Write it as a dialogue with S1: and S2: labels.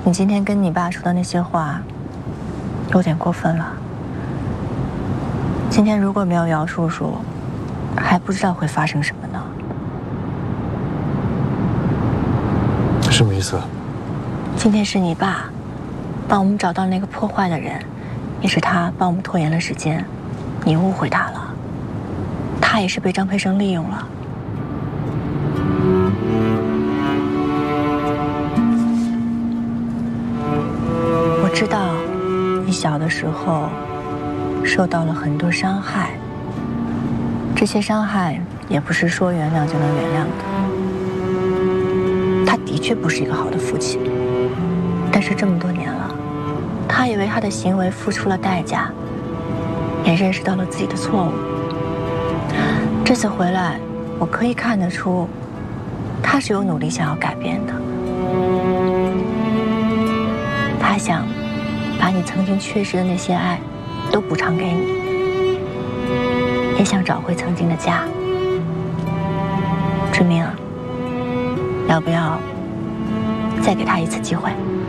S1: 你今天跟你爸说的那些话，有点过分了。今天如果没有姚叔叔，还不知道会发生什么呢。
S2: 什么意思？
S1: 今天是你爸帮我们找到那个破坏的人，也是他帮我们拖延了时间。你误会他了，他也是被张培生利用了。我知道你小的时候受到了很多伤害，这些伤害也不是说原谅就能原谅的。他的确不是一个好的父亲，但是这么多年了，他也为他的行为付出了代价，也认识到了自己的错误。这次回来，我可以看得出，他是有努力想要改变的。他想把你曾经缺失的那些爱都补偿给你，也想找回曾经的家。志明，要不要再给他一次机会？